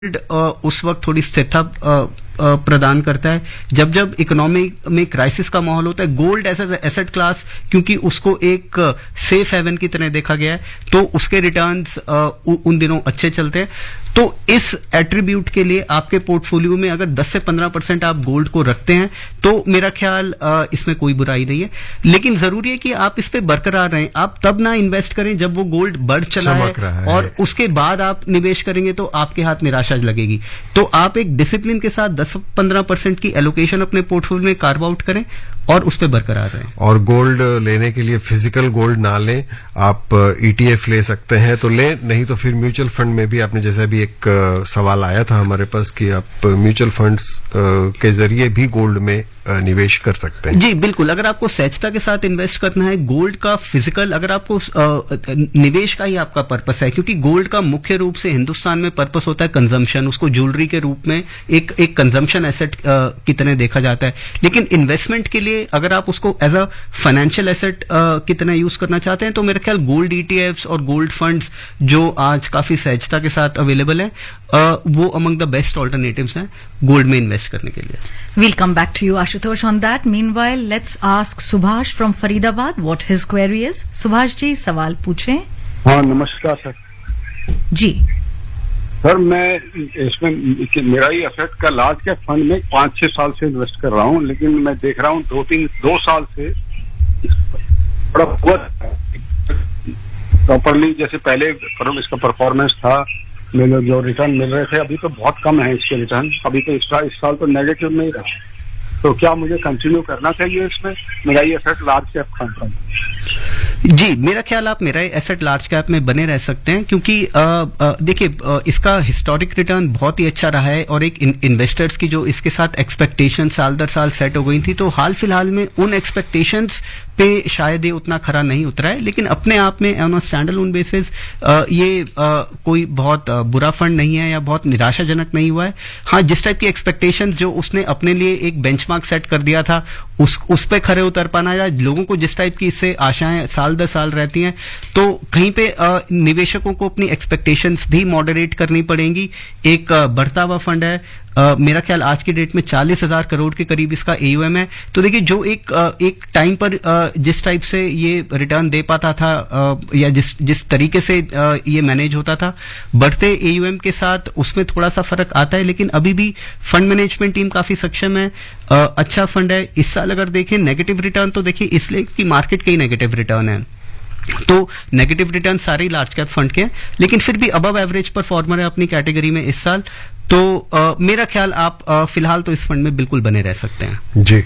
उस वक्त थोड़ी स्थिरता प्रदान करता है जब जब इकोनॉमी में क्राइसिस का माहौल होता है। गोल्ड एज एसेट क्लास क्योंकि उसको एक सेफ हेवन की तरह देखा गया है तो उसके रिटर्न्स उन दिनों अच्छे चलते हैं। तो इस एट्रीब्यूट के लिए आपके पोर्टफोलियो में अगर 10 से 15% आप गोल्ड को रखते हैं तो मेरा ख्याल इसमें कोई बुराई नहीं है, लेकिन जरूरी है कि आप इस पे बरकरार रहें। आप तब ना इन्वेस्ट करें जब वो गोल्ड बढ़ चला है और उसके बाद आप निवेश करेंगे तो आपके हाथ निराशा लगेगी। तो आप एक डिसिप्लिन के साथ 10-15% की एलोकेशन अपने पोर्टफोलियो में कार्व आउट करें और उस पे बरकरार रहें। और गोल्ड लेने के लिए फिजिकल गोल्ड ना लें, आप ईटीएफ ले सकते हैं तो लें, नहीं तो फिर म्यूचुअल फंड में भी आपने जैसा भी एक सवाल आया था हमारे पास कि आप म्यूचुअल फंड्स के जरिए भी गोल्ड में निवेश कर सकते हैं। जी बिल्कुल, अगर आपको सहजता के साथ इन्वेस्ट करना है गोल्ड का फिजिकल, अगर आपको निवेश का ही आपका पर्पस है, क्योंकि गोल्ड का मुख्य रूप से हिंदुस्तान में पर्पस होता है कंजम्पशन, उसको ज्वेलरी के रूप में एक कंजम्पशन एसेट की तरह देखा जाता है। लेकिन इन्वेस्टमेंट के लिए अगर आप उसको एज अ फाइनेंशियल एसेट की तरह यूज करना चाहते हैं तो मेरे ख्याल गोल्ड ईटीएफ्स और गोल्ड फंड्स जो आज काफी सहजता के साथ अवेलेबल है वो अमंग द बेस्ट ऑल्टरनेटिव्स हैं गोल्ड में इन्वेस्ट करने के लिए। We'll come back to you, Ashutosh, on that. Meanwhile, let's ask Subhash from Faridabad what his query is. Subhash जी, सवाल पूछें। हाँ, नमस्कार सर। जी सर, मैं इसमें मेरा ही एसेट का लार्ज कैप फंड में 5-6 साल से इन्वेस्ट कर रहा हूँ, लेकिन मैं देख रहा हूँ 2 साल से बड़ा प्रॉपरली जैसे पहले इसका परफॉर्मेंस था, मेरे जो रिटर्न मिल रहे थे अभी तो बहुत कम है इसके रिटर्न। अभी तो इस साल तो नेगेटिव में ही रहा, तो क्या मुझे कंटिन्यू करना चाहिए इसमें? मेरा ये एसेट लार्ज कैप फंड। जी, मेरा ख्याल आप मेरा एसेट लार्ज कैप में बने रह सकते हैं क्योंकि देखिए इसका हिस्टोरिक रिटर्न बहुत ही अच्छा रहा है और एक इन्वेस्टर्स की जो इसके साथ एक्सपेक्टेशन साल दर साल सेट हो गई थी, तो हाल फिलहाल में उन एक्सपेक्टेशंस पे शायद ये उतना खरा नहीं उतरा है, लेकिन अपने आप में on a stand alone basis ये कोई बहुत बुरा फंड नहीं है या बहुत निराशाजनक नहीं हुआ है। हाँ, जिस टाइप की एक्सपेक्टेशंस जो उसने अपने लिए एक बेंचमार्क सेट कर दिया था उस पे खरे उतर पाना, या लोगों को जिस टाइप की इससे आशाएं साल दर साल रहती हैं, तो कहीं पे निवेशकों को अपनी एक्सपेक्टेशंस भी मॉडरेट करनी पड़ेंगी। एक बढ़ता हुआ फंड है, मेरा ख्याल आज की डेट में 40,000 करोड़ के करीब इसका एयूएम है। तो देखिए जो एक टाइम पर जिस टाइप से ये रिटर्न दे पाता था या जिस तरीके से ये मैनेज होता था, बढ़ते एयूएम के साथ उसमें थोड़ा सा फर्क आता है, लेकिन अभी भी फंड मैनेजमेंट टीम काफी सक्षम है। अच्छा फंड है। इस साल अगर देखें नेगेटिव रिटर्न तो देखिए इसलिए कि मार्केट के ही नेगेटिव रिटर्न है, तो नेगेटिव रिटर्न सारे लार्ज कैप फंड के हैं, लेकिन फिर भी अबव एवरेज परफॉर्मर है अपनी कैटेगरी में इस साल। तो मेरा ख्याल आप फिलहाल तो इस फंड में बिल्कुल बने रह सकते हैं। जी,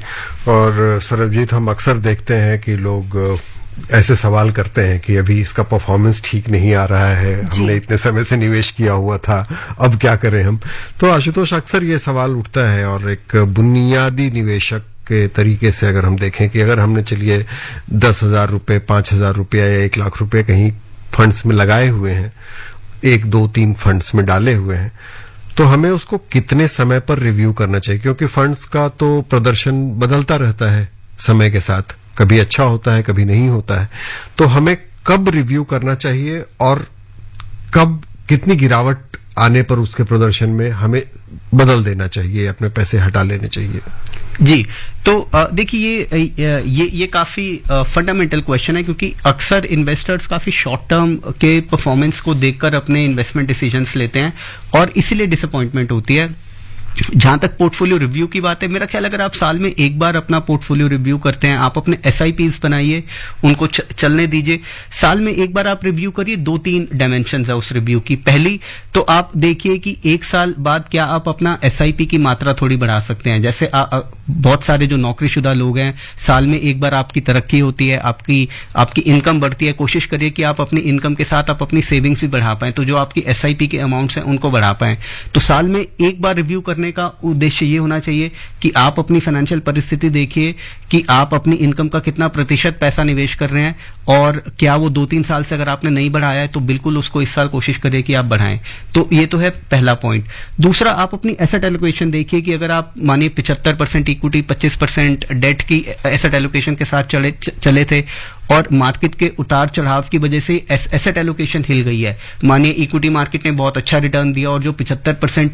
और सरबजीत हम अक्सर देखते हैं कि लोग ऐसे सवाल करते हैं कि अभी इसका परफॉर्मेंस ठीक नहीं आ रहा है, हमने इतने समय से निवेश किया हुआ था, अब क्या करें हम। तो आशुतोष, अक्सर ये सवाल उठता है और एक बुनियादी निवेशक के तरीके से अगर हम देखें कि अगर हमने चलिए 10,000 रुपए, 5,000 रुपया या 1 लाख रुपए कहीं फंड्स में लगाए हुए हैं, 1, 2, 3 फंड्स में डाले हुए हैं, तो हमें उसको कितने समय पर रिव्यू करना चाहिए? क्योंकि फंड्स का तो प्रदर्शन बदलता रहता है समय के साथ, कभी अच्छा होता है कभी नहीं होता है, तो हमें कब रिव्यू करना चाहिए और कब कितनी गिरावट आने पर उसके प्रदर्शन में हमें बदल देना चाहिए, अपने पैसे हटा लेने चाहिए? जी, तो देखिए ये काफी फंडामेंटल क्वेश्चन है, क्योंकि अक्सर इन्वेस्टर्स काफी शॉर्ट टर्म के परफॉर्मेंस को देखकर अपने इन्वेस्टमेंट डिसीजंस लेते हैं और इसीलिए डिसअपॉइंटमेंट होती है। जहां तक पोर्टफोलियो रिव्यू की बात है, मेरा ख्याल अगर आप साल में एक बार अपना पोर्टफोलियो रिव्यू करते हैं, आप अपने एसआईपीज बनाइए, उनको चलने दीजिए, साल में एक बार आप रिव्यू करिए। 2-3 डायमेंशंस है उस रिव्यू की। पहली तो आप देखिए कि एक साल बाद क्या आप अपना एसआईपी की मात्रा थोड़ी बढ़ा सकते हैं। जैसे बहुत सारे जो नौकरीशुदा लोग हैं, साल में एक बार आपकी तरक्की होती है, आपकी इनकम बढ़ती है, कोशिश करिए कि आप अपनी इनकम के साथ आप अपनी सेविंग्स भी बढ़ा पाएं, तो जो आपकी एसआईपी के अमाउंट्स हैं उनको बढ़ा पाएं। तो साल में एक बार रिव्यू करने का उद्देश्य ये होना चाहिए कि आप अपनी फाइनेंशियल परिस्थिति देखिए कि आप अपनी इनकम का कितना प्रतिशत पैसा निवेश कर रहे हैं और क्या वो 2-3 साल से अगर आपने नहीं बढ़ाया है तो बिल्कुल उसको इस साल कोशिश करिए कि आप बढ़ाएं। तो ये तो है पहला पॉइंट। दूसरा, आप अपनी एसेट एलोकेशन देखिए कि अगर आप मानिए 75% इक्विटी, 25% डेट की एसेट एलोकेशन के साथ चले थे, और मार्केट के उतार चढ़ाव की वजह से एसेट एलोकेशन हिल गई है। मानिए इक्विटी मार्केट ने बहुत अच्छा रिटर्न दिया और जो 75%